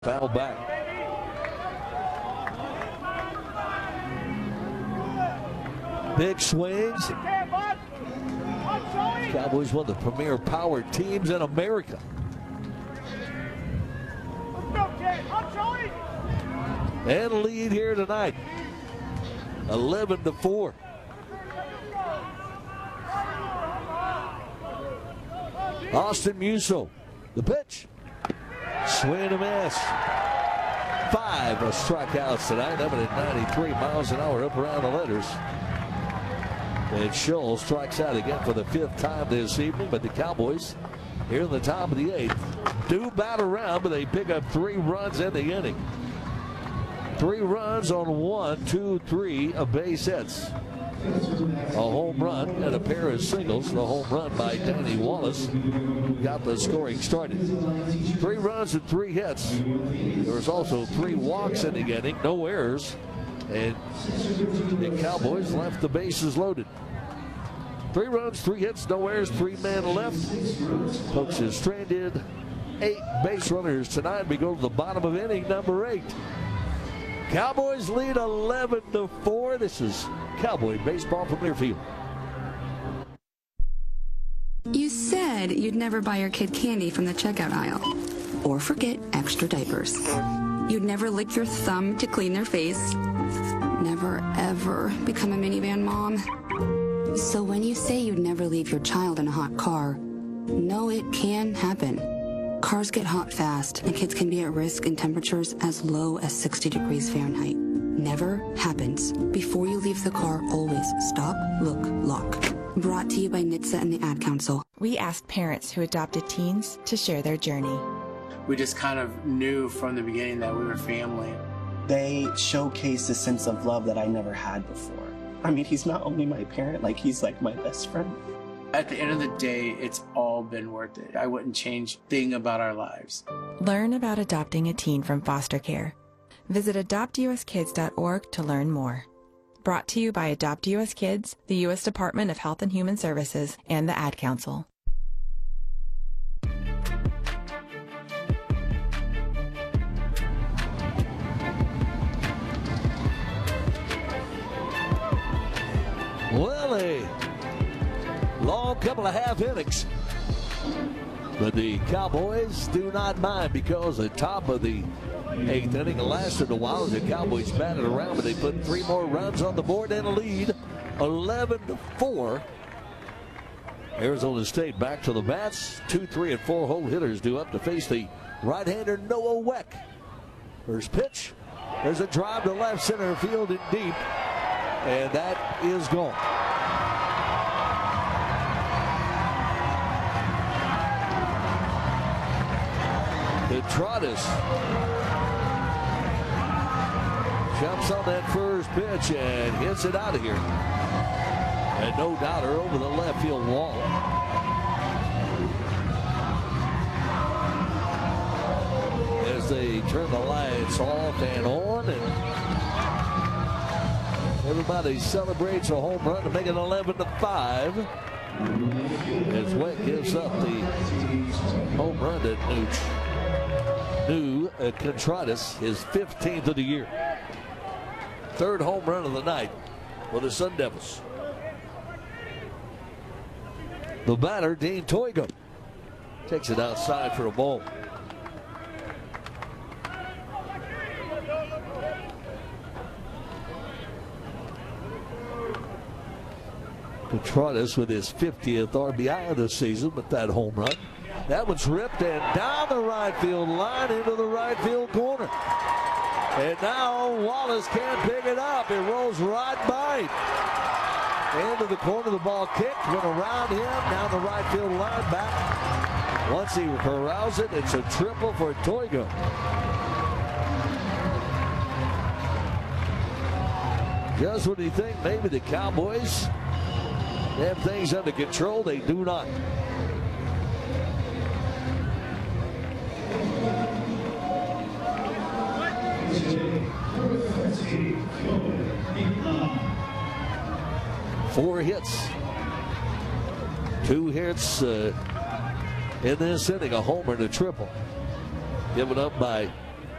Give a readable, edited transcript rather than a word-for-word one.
Foul back. Big swings. Cowboys, one of the premier power teams in America. And lead here tonight, 11-4. Austin Musso, the pitch. Swing and a miss. 5 strikeouts tonight, up at 93 miles an hour up around the letters. And Scholl strikes out again for the 5th time this evening, but the Cowboys here in the top of the 8th do bat around, but they pick up 3 runs in the inning. 3 runs on 1, 2, 3 of base hits. A home run and a pair of singles. The home run by Danny Wallace got the scoring started. 3 runs and 3 hits. There was also 3 walks in the inning, no errors, and the Cowboys left the bases loaded. 3 runs, 3 hits, no errors, 3 men left. Folks has stranded 8 base runners tonight. We go to the bottom of inning number 8. Cowboys lead 11-4. This is Cowboy baseball from Learfield. You said you'd never buy your kid candy from the checkout aisle or forget extra diapers. You'd never lick your thumb to clean their face. Never, ever become a minivan mom. So when you say you'd never leave your child in a hot car, no, it can happen. Cars get hot fast, and kids can be at risk in temperatures as low as 60 degrees Fahrenheit. Never happens. Before you leave the car, always stop, look, lock. Brought to you by NHTSA and the Ad Council. We asked parents who adopted teens to share their journey. We just kind of knew from the beginning that we were family. They showcase a sense of love that I never had before. I mean, he's not only my parent, he's like my best friend. At the end of the day, it's all been worth it. I wouldn't change a thing about our lives. Learn about adopting a teen from foster care. Visit adoptuskids.org to learn more. Brought to you by Adopt US Kids, the U.S. Department of Health and Human Services, and the Ad Council. Well, a long couple of half innings. But the Cowboys do not mind, because the top of the 8th inning lasted a while as the Cowboys batted around, but they put 3 more runs on the board and a lead, 11-4. Arizona State back to the bats. 2, 3, and 4 hole hitters due up to face the right-hander Noah Weck. First pitch. There's a drive to left center field and deep, and that is gone. Contreras jumps on that first pitch and hits it out of here. And no doubter over the left field wall. As they turn the lights off and on, and everybody celebrates a home run to make it 11-5. As Weck gives up the home run to Contreras, his 15th of the year. 3rd home run of the night for the Sun Devils. The batter, Dean Toigo, takes it outside for a ball. Contreras with his 50th RBI of the season with that home run. That one's ripped and down the right field line into the right field corner. And now Wallace can't pick it up. It rolls right by him. Into the corner, the ball kicked, went around him, down the right field line, back. Once he corrals it, it's a triple for Toigo. Just when you think maybe the Cowboys have things under control, they do not. Four hits. 2 hits in this inning, a homer and a triple. Given up by